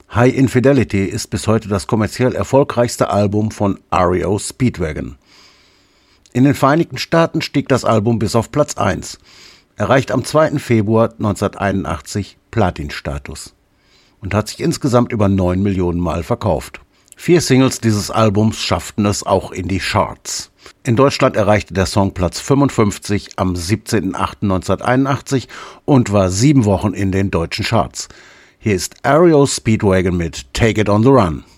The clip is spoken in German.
High Infidelity ist bis heute das kommerziell erfolgreichste Album von REO Speedwagon. In den Vereinigten Staaten stieg das Album bis auf Platz 1, erreicht am 2. Februar 1981 Platin-Status und hat sich insgesamt über 9 Millionen Mal verkauft. 4 Singles dieses Albums schafften es auch in die Charts. In Deutschland erreichte der Song Platz 55 am 17.08.1981 und war 7 Wochen in den deutschen Charts. Hier ist REO Speedwagon mit Take It on the Run.